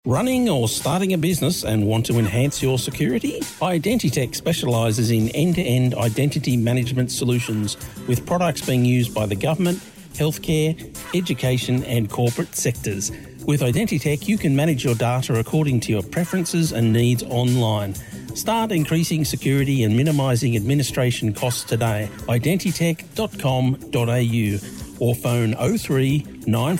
Running or starting a business and want to enhance your security? Identitech specialises in end-to-end identity management solutions with products being used by the government, healthcare, education and corporate sectors. With Identitech, you can manage your data according to your preferences and needs online. Start increasing security and minimising administration costs today. Identitech.com.au or phone 03 9